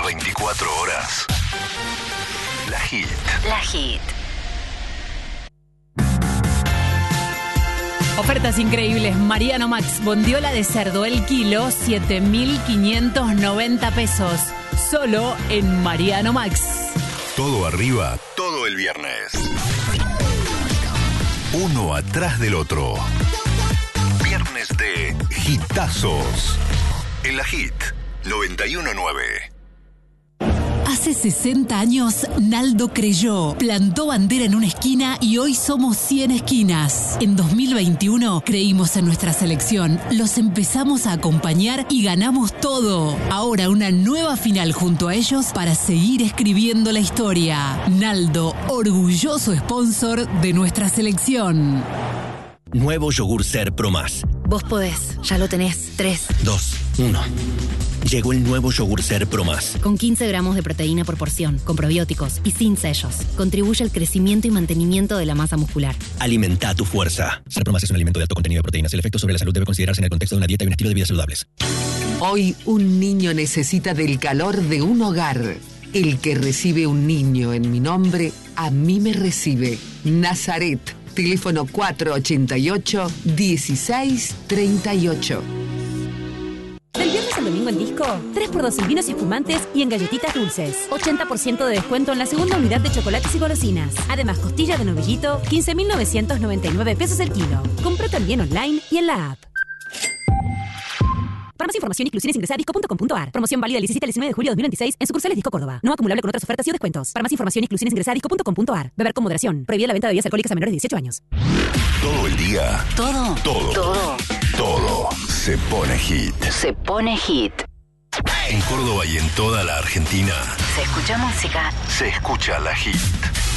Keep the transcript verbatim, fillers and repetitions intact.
veinticuatro horas. La Hit. La Hit. Ofertas increíbles. Mariano Max, bondiola de cerdo, el kilo, siete mil quinientos noventa pesos. Solo en Mariano Max. Todo arriba, todo el viernes. Uno atrás del otro. Viernes de hitazos. En la Hit noventa y uno punto nueve. Hace sesenta años, Naldo creyó, plantó bandera en una esquina y hoy somos cien esquinas. En dos mil veintiuno creímos en nuestra selección, los empezamos a acompañar y ganamos todo. Ahora una nueva final junto a ellos para seguir escribiendo la historia. Naldo, orgulloso sponsor de nuestra selección. Nuevo yogur Ser Pro Más. Vos podés, ya lo tenés. tres, dos, uno. Llegó el nuevo yogur Ser Pro Más. Con quince gramos de proteína por porción, con probióticos y sin sellos. Contribuye al crecimiento y mantenimiento de la masa muscular. Alimenta tu fuerza. Ser Pro Más es un alimento de alto contenido de proteínas. El efecto sobre la salud debe considerarse en el contexto de una dieta y un estilo de vida saludables. Hoy un niño necesita del calor de un hogar. El que recibe un niño en mi nombre, a mí me recibe. Nazaret. Teléfono cuatro ochenta y ocho, dieciséis treinta y ocho. Del viernes al domingo en Disco, tres por dos en vinos y espumantes y en galletitas dulces. ochenta por ciento de descuento en la segunda unidad de chocolates y golosinas. Además, costilla de novillito, quince mil novecientos noventa y nueve pesos el kilo. Compra también online y en la app. Para más información y exclusiones ingresa a disco punto com punto a r. Promoción válida el diecisiete al diecinueve de julio de dos mil veintiséis en sucursales Disco Córdoba. No acumulable con otras ofertas y o descuentos. Para más información y exclusiones ingresa a disco punto com punto a r. Beber con moderación. Prohibida la venta de bebidas alcohólicas a menores de dieciocho años. Todo el día. Todo. Todo. Todo. Todo se pone hit. Se pone hit. En Córdoba y en toda la Argentina Se escucha música. se escucha la Hit.